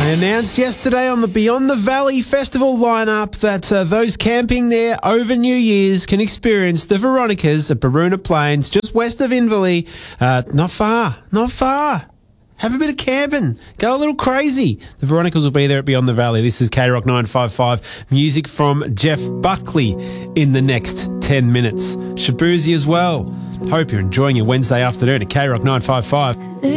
I announced yesterday on the Beyond the Valley Festival lineup that those camping there over New Year's can experience the Veronicas at Baruna Plains, just west of Inverleigh. Not far. Have a bit of camping. Go a little crazy. The Veronicas will be there at Beyond the Valley. This is K-Rock 955. Music from Jeff Buckley in the next 10 minutes. Shabuzi as well. Hope you're enjoying your Wednesday afternoon at K-Rock 955.